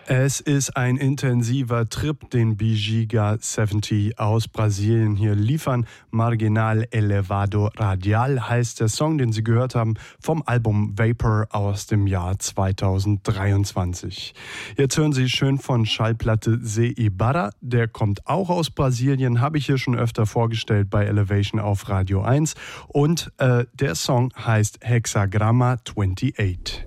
Es ist ein intensiver Trip, den Bigiga 70 aus Brasilien hier liefern. Marginal Elevado Radial heißt der Song, den Sie gehört haben, vom Album Vapor aus dem Jahr 2023. Jetzt hören Sie schön von Schallplatte Se Ibarra. Der kommt auch aus Brasilien, habe ich hier schon öfter vorgestellt bei Elevation auf Radio 1. Und der Song heißt Hexagramma 28.